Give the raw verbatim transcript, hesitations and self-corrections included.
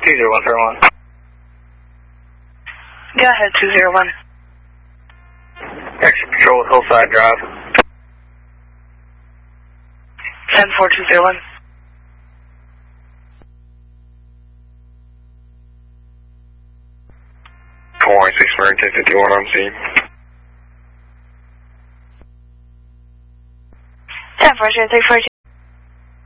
two zero one, one. Go ahead, two zero one. Extra patrol with Hillside Drive. ten four two zero one. Hawaii six American fifty-one on scene. ten four two six four.